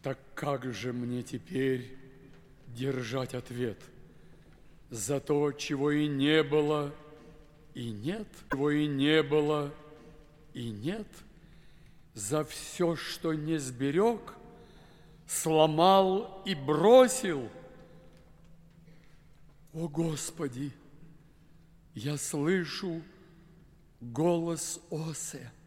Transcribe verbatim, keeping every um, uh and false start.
Так как же мне теперь держать ответ за то, чего и не было, и нет, чего и не было, и нет, за все, что не сберег, сломал и бросил? О, Господи, я слышу голос Осе.